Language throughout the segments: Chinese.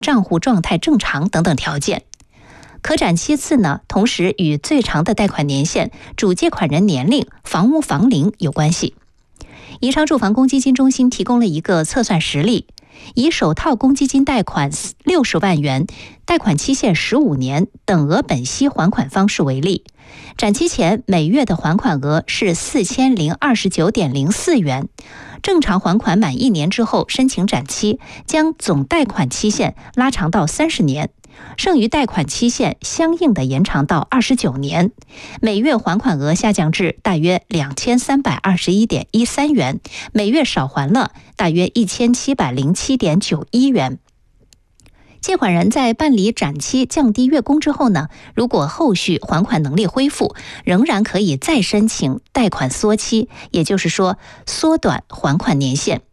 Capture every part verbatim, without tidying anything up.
账户状态正常等等条件。可展期次呢，同时与最长的贷款年限、主借款人年龄、房屋房龄有关系。宜昌住房公积金中心提供了一个测算实例，以首套公积金贷款六十万元，贷款期限十五年，等额本息还款方式为例，展期前每月的还款额是四千零二十九点零四元，正常还款满一年之后申请展期，将总贷款期限拉长到三十年。剩余贷款期限相应的延长到二十九年，每月还款额下降至大约两千三百二十一点一三元，每月少还了大约一千七百零七点九一元。借款人在办理展期降低月供之后呢，如果后续还款能力恢复，仍然可以再申请贷款缩期，也就是说缩短还款年限。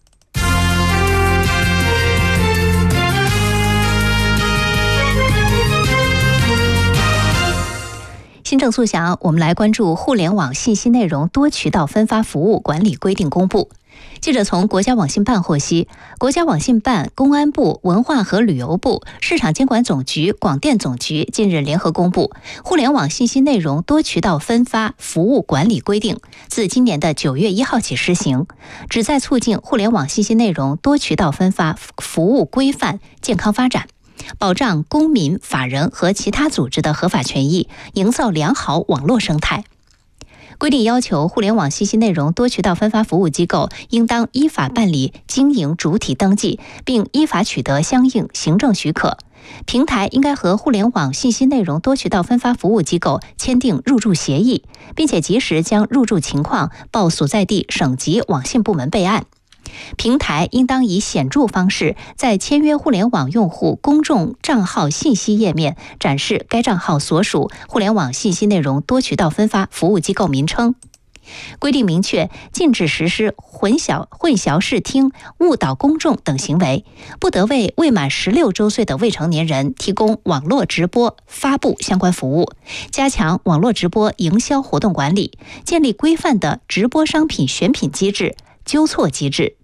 新政速详，我们来关注互联网信息内容多渠道分发服务管理规定公布。记者从国家网信办获悉，国家网信办、公安部、文化和旅游部、市场监管总局、广电总局近日联合公布《互联网信息内容多渠道分发服务管理规定》，自今年的九月一号起施行，旨在促进互联网信息内容多渠道分发服务规范健康发展，保障公民、法人和其他组织的合法权益，营造良好网络生态。规定要求，互联网信息内容多渠道分发服务机构应当依法办理经营主体登记，并依法取得相应行政许可。平台应该和互联网信息内容多渠道分发服务机构签订入驻协议，并且及时将入驻情况报所在地省级网信部门备案。平台应当以显著方式在签约互联网用户公众账号信息页面展示该账号所属互联网信息内容多渠道分发服务机构名称。规定明确，禁止实施混淆、混淆视听、误导公众等行为，不得为未满十六周岁的未成年人提供网络直播、发布相关服务，加强网络直播营销活动管理，建立规范的直播商品选品机制、纠错机制。